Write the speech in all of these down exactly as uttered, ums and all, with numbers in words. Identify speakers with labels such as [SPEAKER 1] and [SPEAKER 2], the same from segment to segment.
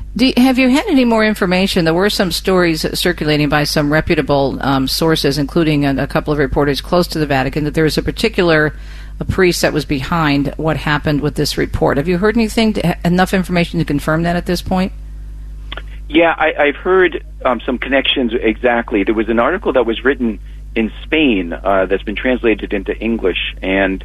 [SPEAKER 1] Do you, have you had any more information? There were some stories circulating by some reputable um, sources, including a, a couple of reporters close to the Vatican, that there was a particular a priest that was behind what happened with this report. Have you heard anything, to, enough information to confirm that at this point?
[SPEAKER 2] Yeah, I, I've heard um, some connections exactly. There was an article that was written in Spain uh, that's been translated into English, and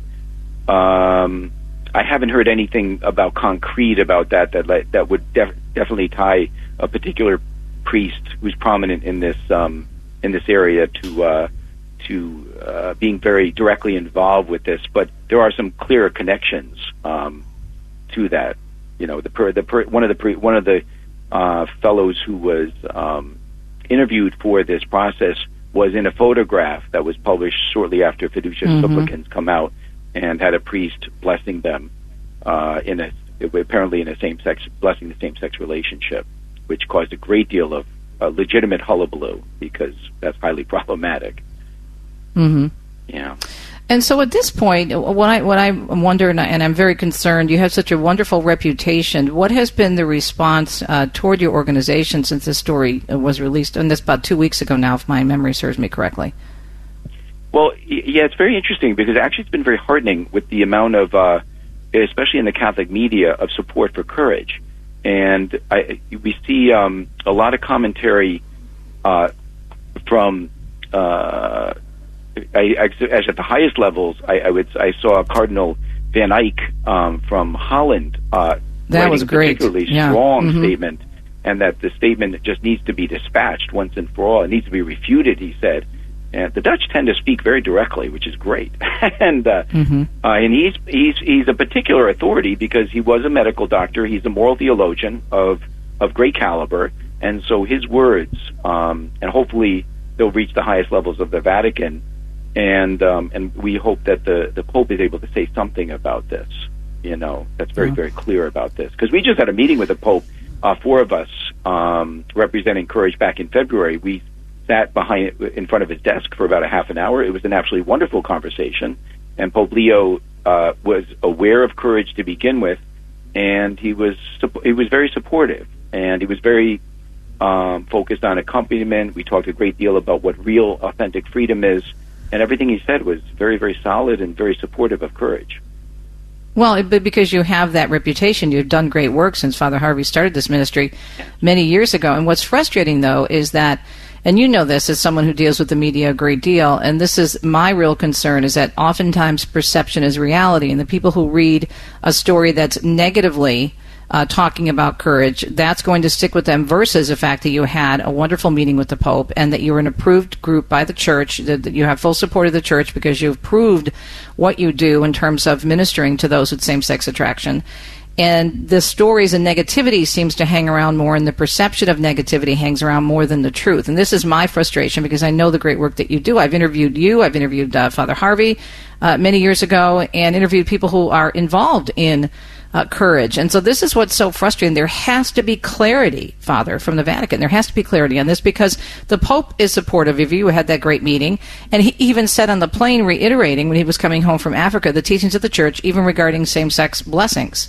[SPEAKER 2] um, I haven't heard anything about concrete about that that that would def- definitely tie a particular priest who's prominent in this um, in this area to uh, to uh, being very directly involved with this. But there are some clear connections um, to that. You know, the per, the per, one of the pre, one of the uh, fellows who was um, interviewed for this process was in a photograph that was published shortly after Fiducia
[SPEAKER 1] mm-hmm.
[SPEAKER 2] Supplicans come out, and had a priest blessing them uh, in a apparently in a same-sex blessing the same-sex relationship, which caused a great deal of uh, legitimate hullabaloo because that's highly problematic.
[SPEAKER 1] Mm-hmm.
[SPEAKER 2] Yeah.
[SPEAKER 1] And so at this point, what I what I wonder, and, I, and I'm very concerned, you have such a wonderful reputation. What has been the response uh, toward your organization since this story was released? And this about two weeks ago now, if my memory serves me correctly.
[SPEAKER 2] Well, yeah, it's very interesting because actually it's been very heartening with the amount of, uh, especially in the Catholic media, of support for Courage. And I, we see um, a lot of commentary uh, from, uh, I, I, as at the highest levels, I, I would I saw Cardinal Van Eyck um, from Holland uh,
[SPEAKER 1] that was
[SPEAKER 2] a
[SPEAKER 1] great.
[SPEAKER 2] particularly
[SPEAKER 1] yeah.
[SPEAKER 2] strong
[SPEAKER 1] mm-hmm.
[SPEAKER 2] statement, and that the statement just needs to be dispatched once and for all. It needs to be refuted, he said. And the Dutch tend to speak very directly, which is great. and uh,
[SPEAKER 1] mm-hmm.
[SPEAKER 2] uh, and he's he's he's a particular authority because he was a medical doctor. He's a moral theologian of of great caliber, and so his words, um, and hopefully they'll reach the highest levels of the Vatican. And um, and we hope that the, the Pope is able to say something about this. You know, that's very
[SPEAKER 1] yeah.
[SPEAKER 2] very clear about this because we just had a meeting with the Pope, uh, four of us um, representing Courage back in February. We sat behind in front of his desk for about a half an hour. It was an absolutely wonderful conversation, and Pope Leo uh, was aware of Courage to begin with, and he was he was very supportive, and he was very um, focused on accompaniment. We talked a great deal about what real, authentic freedom is, and everything he said was very, very solid and very supportive of Courage.
[SPEAKER 1] Well, but because you have that reputation, you've done great work since Father Harvey started this ministry many years ago. And what's frustrating, though, is that, and you know this as someone who deals with the media a great deal, and this is my real concern, is that oftentimes perception is reality, and the people who read a story that's negatively uh, talking about Courage, that's going to stick with them versus the fact that you had a wonderful meeting with the Pope and that you're an approved group by the Church, that, that you have full support of the Church because you've proved what you do in terms of ministering to those with same-sex attraction. And the stories and negativity seems to hang around more, and the perception of negativity hangs around more than the truth. And this is my frustration because I know the great work that you do. I've interviewed you, I've interviewed uh, Father Harvey uh, many years ago, and interviewed people who are involved in uh, Courage. And so this is what's so frustrating. There has to be clarity, Father, from the Vatican. There has to be clarity on this because the Pope is supportive of you. We had that great meeting. And he even said on the plane, reiterating when he was coming home from Africa, the teachings of the Church, even regarding same-sex blessings.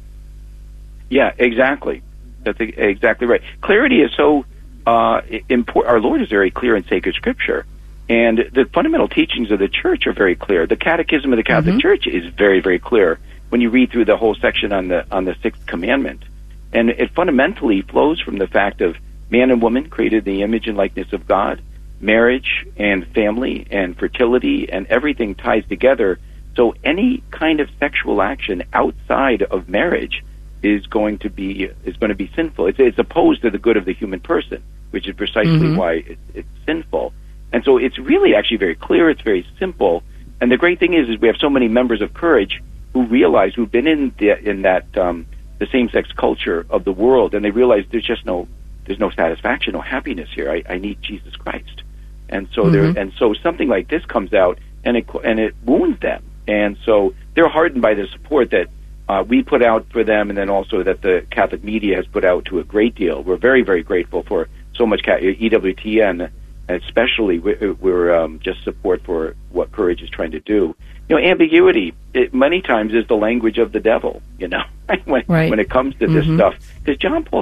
[SPEAKER 2] Yeah, exactly. That's exactly right. Clarity is so uh, important. Our Lord is very clear in sacred Scripture, and the fundamental teachings of the Church are very clear. The Catechism of the Catholic mm-hmm. Church is very, very clear when you read through the whole section on the on the Sixth Commandment, and it fundamentally flows from the fact of man and woman created in the image and likeness of God, marriage and family and fertility and everything ties together. So any kind of sexual action outside of marriage is going to be is going to be sinful. It's, it's opposed to the good of the human person, which is precisely mm-hmm. why it, it's sinful. And so it's really actually very clear. It's very simple. And the great thing is, is we have so many members of Courage who realize who've been in the, in that um, the same-sex culture of the world, and they realize there's just no there's no satisfaction, no happiness here. I, I need Jesus Christ. And so mm-hmm. there and so something like this comes out, and it and it wounds them. And so they're hardened by the support that Uh, we put out for them, and then also that the Catholic media has put out to a great deal. We're very, very grateful for so much E W T N, especially we're um, just support for what Courage is trying to do. You know, ambiguity it, many times is the language of the devil. You know, when
[SPEAKER 1] right.
[SPEAKER 2] when it comes to
[SPEAKER 1] mm-hmm.
[SPEAKER 2] this stuff, because John Paul